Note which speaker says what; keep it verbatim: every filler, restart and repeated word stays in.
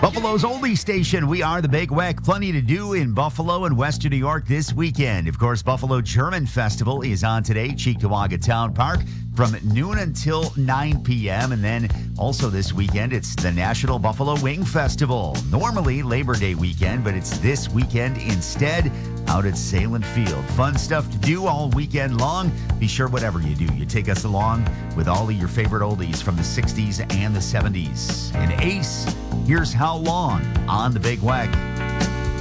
Speaker 1: Buffalo's oldie station. We are the Big Weck. Plenty to do in Buffalo and Western New York this weekend. Of course, Buffalo German Festival is on today, Cheektowaga Town Park, from noon until nine p.m. And then also this weekend, it's the National Buffalo Wing Festival. Normally Labor Day weekend, but it's this weekend instead out at Salem Field. Fun stuff to do all weekend long. Be sure whatever you do, you take us along with all of your favorite oldies from the sixties and the seventies. And Ace, here's How Long on the Big Weck.